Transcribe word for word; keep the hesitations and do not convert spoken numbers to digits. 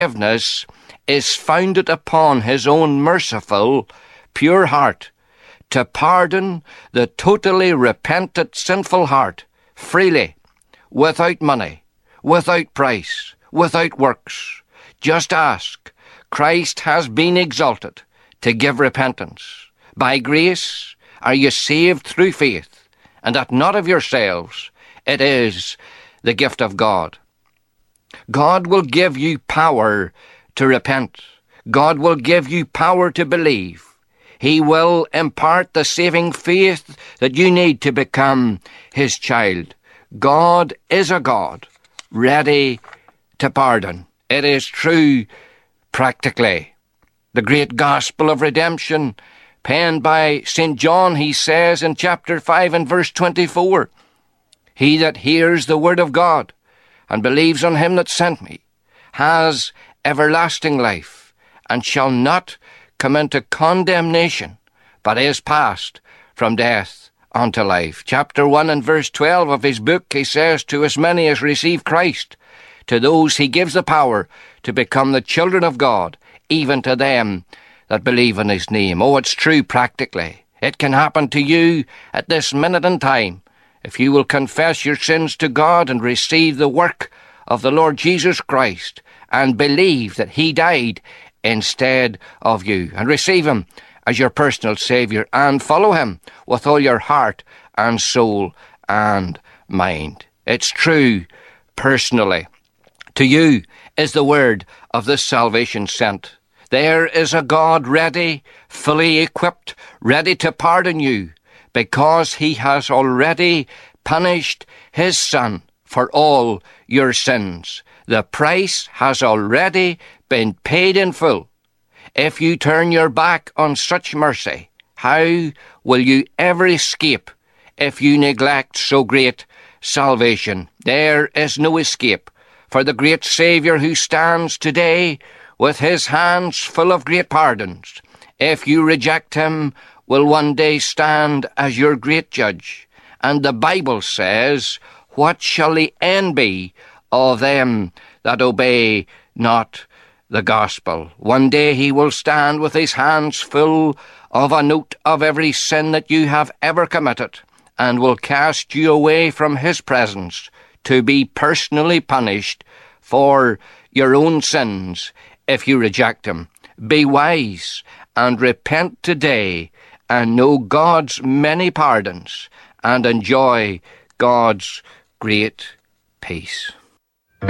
forgiveness is founded upon his own merciful, pure heart, to pardon the totally repentant sinful heart freely, without money, without price, without works. Just ask. Christ has been exalted to give repentance. By grace are you saved through faith, and that not of yourselves. It is the gift of God. God will give you power to repent. God will give you power to believe. He will impart the saving faith that you need to become his child. God is a God ready to pardon. It is true practically. The great gospel of redemption, penned by Saint John, he says in chapter five and verse twenty-four, "He that hears the word of God and believes on him that sent me has everlasting life, and shall not come into condemnation, but is passed from death unto life." Chapter one and verse twelve of his book, he says, "To as many as receive Christ, to those he gives the power to become the children of God, even to them that believe in his name." Oh, it's true practically. It can happen to you at this minute in time, if you will confess your sins to God and receive the work of the Lord Jesus Christ and believe that he died instead of you, and receive him as your personal Saviour and follow him with all your heart and soul and mind. It's true personally. To you is the word of this salvation sent. There is a God ready, fully equipped, ready to pardon you, because he has already punished his Son for all your sins. The price has already been paid in full. If you turn your back on such mercy, how will you ever escape if you neglect so great salvation? There is no escape for the great Saviour who stands today with his hands full of great pardons. If you reject him, will one day stand as your great judge. And the Bible says, "What shall the end be of them that obey not the gospel?" One day he will stand with his hands full of a note of every sin that you have ever committed, and will cast you away from his presence to be personally punished for your own sins if you reject him. Be wise and repent today, and know God's many pardons, and enjoy God's great peace.